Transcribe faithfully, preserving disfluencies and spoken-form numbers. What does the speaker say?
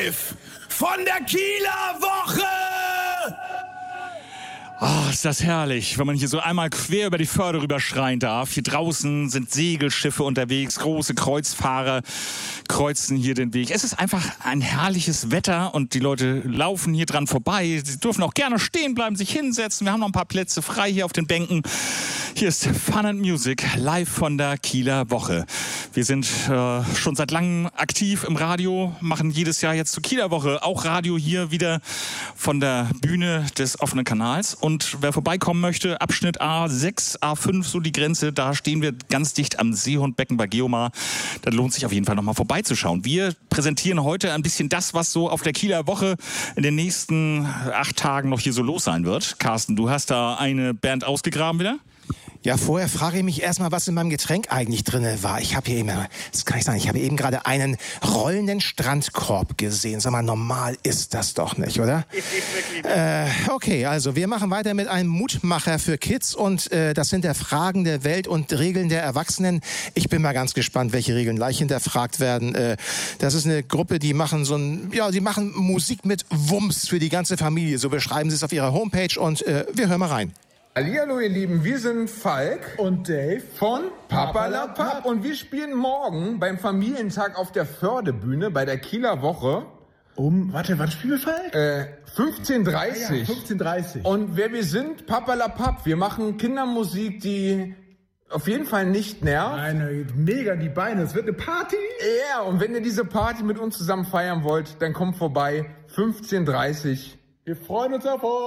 live von der Kieler Woche! Oh, ist das herrlich, wenn man hier so einmal quer über die Förde rüber schreien darf. Hier draußen sind Segelschiffe unterwegs, große Kreuzfahrer kreuzen hier den Weg. Es ist einfach ein herrliches Wetter und die Leute laufen hier dran vorbei. Sie dürfen auch gerne stehen bleiben, sich hinsetzen. Wir haben noch ein paar Plätze frei hier auf den Bänken. Hier ist Fun and Music, live von der Kieler Woche. Wir sind äh, schon seit langem aktiv im Radio, machen jedes Jahr jetzt zur Kieler Woche auch Radio hier wieder von der Bühne des offenen Kanals. Und wer vorbeikommen möchte, Abschnitt A sechs, A fünf, so die Grenze, da stehen wir ganz dicht am Seehundbecken bei Geomar. Da lohnt sich auf jeden Fall nochmal vorbeizuschauen. Wir präsentieren heute ein bisschen das, was so auf der Kieler Woche in den nächsten acht Tagen noch hier so los sein wird. Carsten, du hast da eine Band ausgegraben wieder? Ja, vorher frage ich mich erstmal, was in meinem Getränk eigentlich drin war. Ich habe hier eben, das kann ich sagen, ich habe eben gerade einen rollenden Strandkorb gesehen. Sag mal, normal ist das doch nicht, oder? äh, okay, also wir machen weiter mit einem Mutmacher für Kids und äh, das sind der Fragen der Welt und Regeln der Erwachsenen. Ich bin mal ganz gespannt, welche Regeln gleich hinterfragt werden. Äh, das ist eine Gruppe, die machen so ein, ja, die machen Musik mit Wumms für die ganze Familie. So beschreiben sie es auf ihrer Homepage und äh, wir hören mal rein. Hallihallo ihr Lieben, wir sind Falk und Dave von Papalapap und wir spielen morgen beim Familientag auf der Fördebühne bei der Kieler Woche. Um, warte, wann spielen wir, Falk? Äh, fünfzehn Uhr dreißig. Ah ja, fünfzehn Uhr dreißig. Und wer wir sind, Papalapap. Wir machen Kindermusik, die auf jeden Fall nicht nervt. Nein, mega die Beine, es wird eine Party. Ja, und wenn ihr diese Party mit uns zusammen feiern wollt, dann kommt vorbei, fünfzehn Uhr dreißig. Wir freuen uns auf euch.